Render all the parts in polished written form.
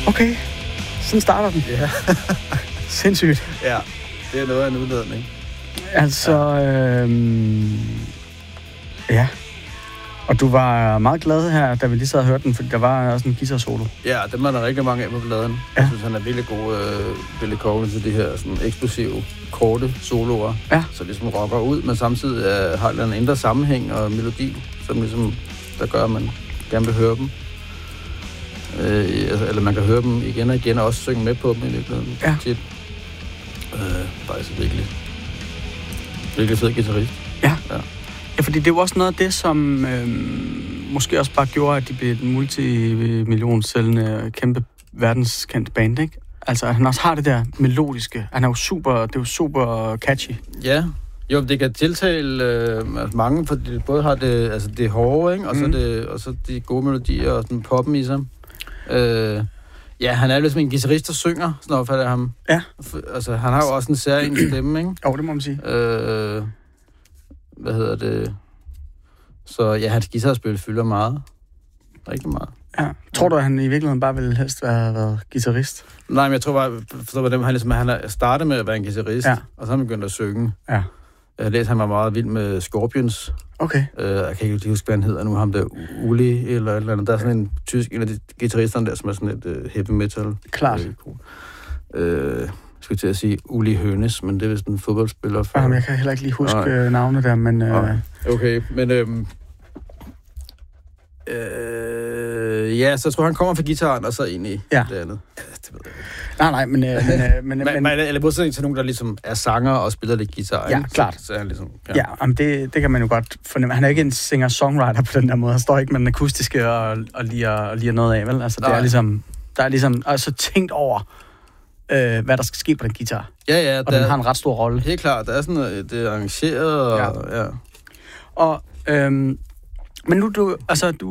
Okay, sådan starter den. Ja. Sindssygt. Ja, det er noget af en udladning. Altså, ja. Og du var meget glad her, da vi lige sad og hørte den, fordi der var også en guitar-solo. Ja, dem er der rigtig mange af på pladen. Ja. Jeg synes, han er virkelig god, Billy Corgan, til de her sådan eksplosive, korte soloer. Ja. Så ligesom rocker ud, men samtidig har en indre sammenhæng og melodi, som ligesom, der gør, at man gerne vil høre dem. Eller man kan høre dem igen og igen, og også synge med på dem i virkeligheden. Ja. Tit. Faktisk virkelig fed guitarist. Ja, fordi det var også noget af det, som måske også bare gjorde, at de blev en multimillionsælgende, kæmpe verdenskendt band, ikke? Altså, at han også har det der melodiske. Han er jo super catchy. Ja, jo, det kan tiltale mange, fordi det både har det hårde, ikke? Og så de gode melodier og sådan poppen i sig. Ja, han er ligesom en guitarist, der synger, sådan opfatter jeg ham. Ja. Altså, han har jo også en særlig stemme, ikke? Jo, det må man sige. Så ja, hans guitarspil fylder meget. Rigtig meget. Ja. Tror du, at han i virkeligheden bare ville helst have været guitarist? Nej, men jeg tror bare, han har startet med at være en guitarist, og så har han begyndt at synge. Ja. Jeg læste, han var meget vild med Scorpions. Okay. Jeg kan ikke huske, hvad han hedder nu, ham der Uli eller et eller andet. Der er sådan en tysk, en af de guitaristerne der, som er sådan et heavy metal. Klart. Jeg skulle til at sige Uli Hoeneß, men det er vist en fodboldspiller. Jeg kan heller ikke lige huske navnet der, men... Okay, men... ja, så jeg tror, han kommer fra guitaren, og så ind i det andet. Ja, det ved jeg ikke. Nej, eller modsætning til nogen, der ligesom er sanger og spiller lidt guitar. Ja, klart. Så er han ligesom... Ja, det kan man jo godt fornemme. Han er ikke en singer-songwriter på den der måde. Han står ikke med den akustiske og liger noget af, vel? Altså, det er ligesom... Der er ligesom altså tænkt over, hvad der skal ske på den guitar. Ja, og den har en ret stor rolle. Helt klart. Der er sådan noget, det er arrangeret, og... Ja. Og... men nu du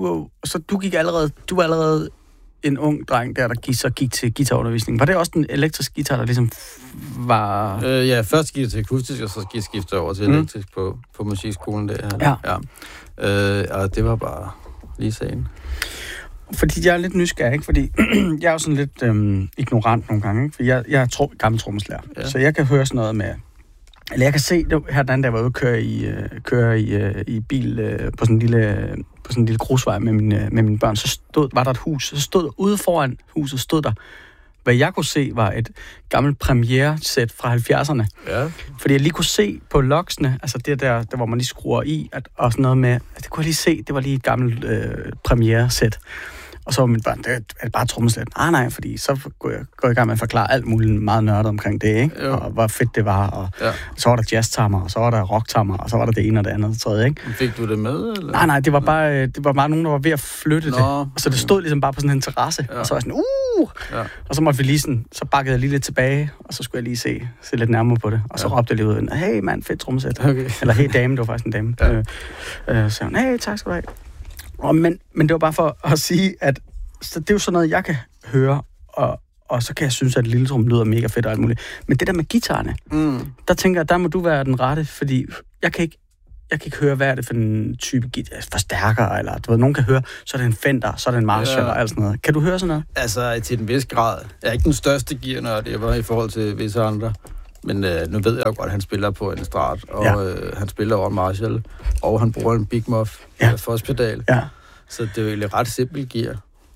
var allerede en ung dreng der gik til guitarundervisning. Var det også den elektriske guitar, der ligesom var... Ja, først gik jeg til akustisk, og så gik jeg skifte over til elektrisk på musikskolen der. Ja. Og det var bare lige sagen. Fordi jeg er lidt nysgerrig, ikke? Fordi jeg er jo sådan lidt ignorant nogle gange, ikke? For jeg er gammel trommeslager, så jeg kan høre sådan noget med... Eller jeg kan se, her den anden, der var ude og køre i bil på sådan en lille grusvej med mine børn, så var der et hus, så stod ude foran huset, stod der, hvad jeg kunne se, var et gammelt Premiere-sæt fra 70'erne. Ja. Fordi jeg lige kunne se på loksene, altså det der hvor man lige skruer i, og sådan noget med, det kunne jeg lige se, det var lige et gammelt Premiere-sæt. Og så var mine børn, det er bare trommeslæt. Nej, fordi så går jeg i gang med at forklare alt muligt meget nørdet omkring det, ikke? Jo. Og hvor fedt det var, og så var der jazztammer, og så var der rocktammer, og så var der det ene og det andet og tredje, ikke? Fik du det med, eller? Nej, det var bare nogen, der var ved at flytte det. Og så det stod ligesom bare på sådan en terrasse, og så var jeg sådan, og så måtte vi lige sådan, så bakkede jeg lige lidt tilbage, og så skulle jeg lige se lidt nærmere på det, og så råbte jeg lige ud, hey mand, fedt trommesæt. Okay. Eller hey dame, det var faktisk en dame. Så hun, hey, tak skal du have. Men det var bare for at sige, at så det er jo sådan noget, jeg kan høre, og så kan jeg synes, at lilletrum lyder mega fedt og alt muligt. Men det der med guitarerne, der tænker jeg, der må du være den rette, fordi jeg kan ikke høre, hvad er det for en type guitar, forstærker, eller du ved, nogen kan høre, så er det en Fender, så er det en Marshall og alt sådan noget. Kan du høre sådan noget? Altså, til en vis grad. Jeg er ikke den største gearnørd, det var i forhold til visse andre. Men nu ved jeg jo godt, at han spiller på en Strat, og han spiller over en Marshall, og han bruger en Big Muff, Foss-pedal. Ja. Så det er jo egentlig ret simpelt gear.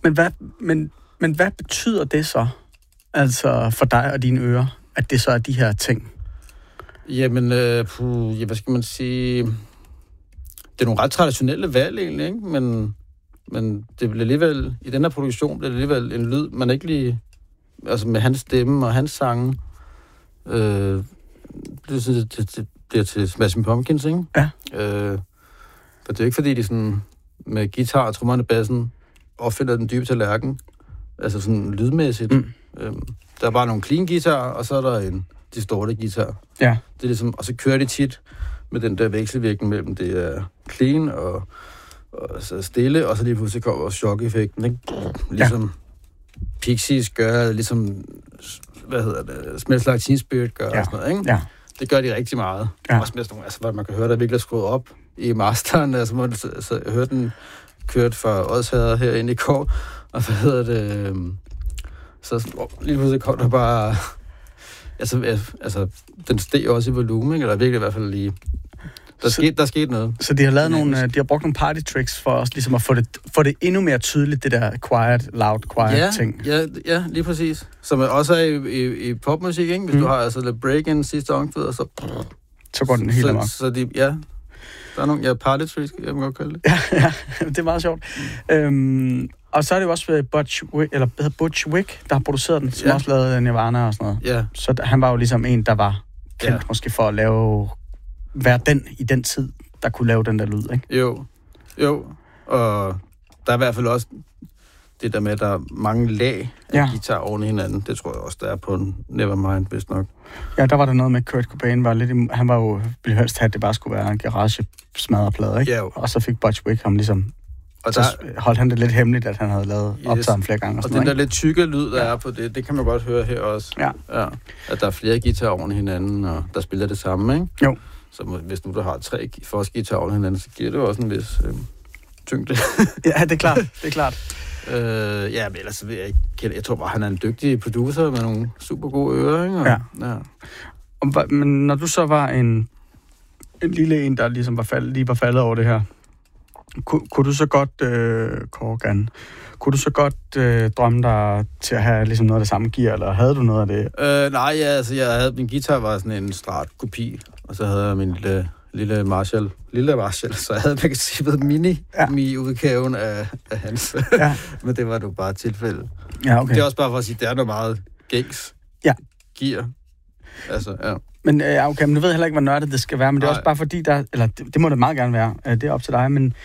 Men hvad betyder det så, altså for dig og dine ører, at det så er de her ting? Jamen, hvad skal man sige? Det er nogle ret traditionelle valg egentlig, ikke? Men det bliver alligevel, i den her produktion, bliver det alligevel en lyd, man ikke lige, altså med hans stemme og hans sange, det bliver til Smashing Pumpkins, ikke? Ja. For det er ikke fordi, de sådan med guitar og trommerne bassen opfinder den dybe tallerken, altså sådan lydmæssigt. Der er bare nogle clean guitar, og så er der en distorted guitar. Ja. Det er ligesom, og så kører de tit med den der vekselvirkning mellem det er clean og så stille, og så lige pludselig kommer chok-effekten, ikke? Ligesom Pixies gør, ligesom, Smells Like Teen Spirit gør, og sådan noget, ikke? Ja. Det gør de rigtig meget. Ja. Også med sådan nogle, altså, hvor man kan høre, der virkelig er skruet op i masteren, altså, jeg hørte den kørt fra Odsherred herinde i går, og Så lige pludselig kom der bare... Altså, den steg også i volumen, ikke? Eller virkelig i hvert fald lige... Der skete noget. Så de har lavet de har brugt nogle party tricks for os ligesom at få det endnu mere tydeligt, det der quiet ting. Ja, lige præcis. Som også er i popmusik, ikke? Hvis du har altså lidt break-in sidste omkvæd, så går den helt amok. Så der er nogle party tricks, jeg må godt kalde det. Ja, det er meget sjovt. Og så er det jo også Butch Vig, der har produceret den, som også lavede Nirvana og sådan noget. Ja. Så han var jo ligesom en, der var kendt måske for at være den i den tid, der kunne lave den der lyd, ikke? Jo. Og der er i hvert fald også det der med, at der er mange lag af guitar oven i hinanden. Det tror jeg også, der er på en Nevermind, vist nok. Ja, der var der noget med, Kurt Cobain han var jo ville helst have, at det bare skulle være en garage-smadreplade, ikke? Ja, og så fik Butch Vig ham ligesom... Og så holdt han det lidt hemmeligt, at han havde lavet optaget flere gange. Og den der lidt tykke lyd, der er på det kan man godt høre her også. Ja. At der er flere guitarer oven i hinanden, og der spiller det samme, ikke? Jo. Så hvis nu du har 3 guitarer oven i hinanden, så giver det jo også en vis tyngde. Ja, det er klart. Men ellers ved jeg ikke. Jeg tror bare, han er en dygtig producer med nogle super gode ører, ikke? Ja. Men når du så var en lille en, der ligesom var faldet over det her, kunne du så godt, Corgan, drømme dig til at have ligesom noget af det samme gear, eller havde du noget af det? Nej, jeg havde, min guitar var sådan en Strat-kopi, og så havde jeg min lille Marshall, så jeg havde princippet mini-udgaven af hans. Ja. Men det var jo bare et tilfælde. Ja, okay. Det er også bare for at sige, det er noget meget gængs gear. Altså, ja. Men okay, men du ved heller ikke, hvor nørdet det skal være, men det er også bare fordi, det må det meget gerne være, det er op til dig, men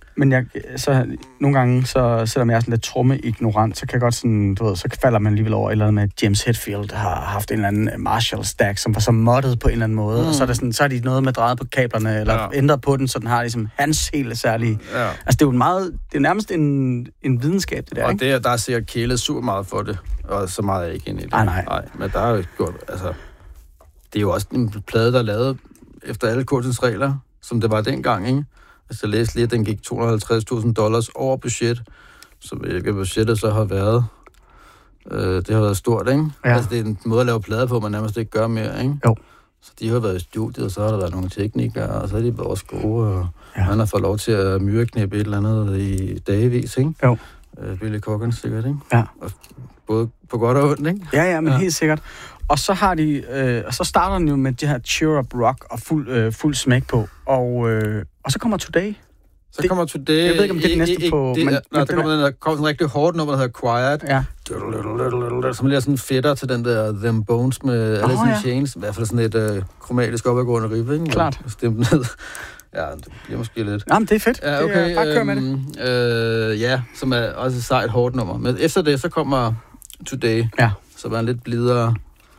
nogle gange, så selvom jeg er sådan lidt trommeignorant, så kan jeg godt sådan, du ved, så falder man alligevel over et eller andet med, at James Hetfield har haft en eller anden Marshall-stack, som var så moddet på en eller anden måde, og så er det sådan, så er de noget med drejet på kablerne, eller ændret på den, så den har ligesom hans helt særlige... Ja. Altså, det er jo nærmest en videnskab, det der, ikke? Og der er sikkert kælet super meget for det, og så meget er jeg ikke ind i det. Nej. Men der er jo gjort, altså... Det er jo også en plade, der er lavet efter alle kunstens regler, som det var dengang, ikke? Altså, jeg læste lidt, den gik $250,000 over budget, som hvilket budgettet så har været. Det har været stort, ikke? Ja. Altså, det er en måde at lave plader på, man nærmest ikke gør mere, ikke? Jo. Så de har været i studiet, og så har der været nogle teknikere, og så er de også gode, og man har fået lov til at myreknæppe et eller andet i dagevis, ikke? Jo. Billy Corgan sikkert, ikke? Ja. Og både på godt og ondt, ikke? Ja, men helt sikkert. Og så har de, så starter den jo med det her cheer up rock og fuld smæk på, og så kommer Today. Kommer Today. Jeg ved ikke, om det er næste på... Der kommer sådan en rigtig hårdt nummer, der hedder Quiet. Ja. Som bliver sådan fætter til den der Them Bones med Alice in Chains. I hvert fald sådan et kromatisk opadgående riff, ikke? Klart. Stemt ned. Ja, det bliver måske lidt. Jamen, det er fedt. Ja, okay. Bare kør med det. Som er også et sejt hårdt nummer. Men efter det, så kommer Today. Ja. Som er en lidt blidere,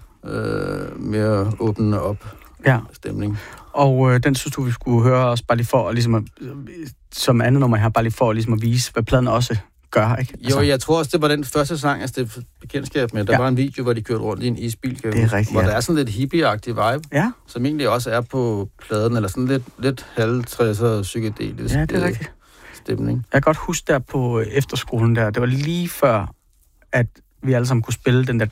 mere åbne op stemning. Og den synes du, vi skulle høre også bare lige for, ligesom som andet nummer her, bare lige for ligesom at vise, hvad pladen også gør, ikke? Altså. Jo, jeg tror også, det var den første sang, altså det bekendtskab med. Der var en video, hvor de kørte rundt i en isbil, det er rigtigt, hvor der er sådan lidt hippie-agtig vibe, som egentlig også er på pladen, eller sådan lidt halv-60'er psykedelisk stemning. Jeg kan godt huske der på efterskolen der, det var lige før, at vi alle sammen kunne spille den der...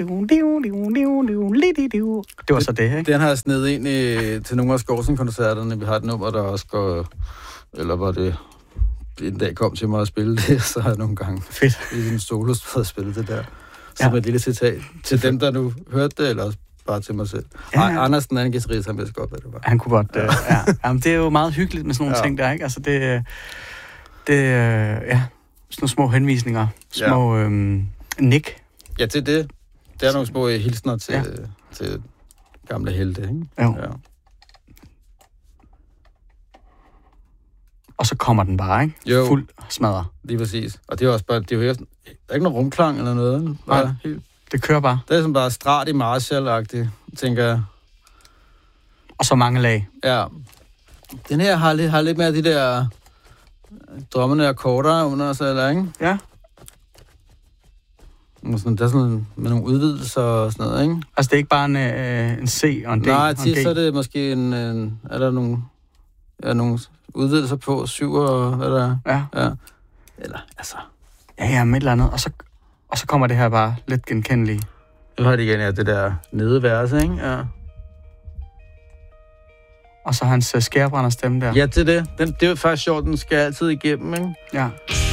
Det var så det, ikke? Den har jeg snedet ind til nogle af Skovsen-koncerterne. Vi har et nummer, der også går... Eller var det... En dag kom til mig at spille det, så har jeg nogle gange... Fedt. I en solo at spille det der. Som et lille citat til dem, der nu hørte det, eller også bare til mig selv. Ja. Anders, den anden guitarist, han vidste godt, hvad det var. Han kunne godt... Jamen, det er jo meget hyggeligt med sådan nogle ting der, ikke? Altså, det sådan nogle små henvisninger. Små... Nick. Ja, til det. Det er nogle små hilsner til gamle helte, ikke? Jo. Ja. Og så kommer den bare, ikke? Jo. Fuld smadre. Lige præcis. Og det er også bare, der er ikke nogen rumklang eller noget. Nej, det kører bare. Det er sådan bare Strat i Marshall-agtigt, tænker jeg. Og så mange lag. Ja. Den her har lidt mere af de der drømmende akkorder under sig, eller ikke? Ja. Sådan, der er sådan med nogle udvidelser og sådan noget, ikke? Altså, det er ikke bare en C og en D? Nej, tit så er det måske er der nogle udvidelser på, 7 og hvad der er. Ja. Eller, altså... Ja, med et eller andet. Og så kommer det her bare lidt genkendelige. Nu har det igen, det der nedeværelse, ikke? Ja. Og så hans skærbrænder stemme der. Ja, det er det. Det er jo faktisk sjovt, den skal altid igennem, ikke? Ja.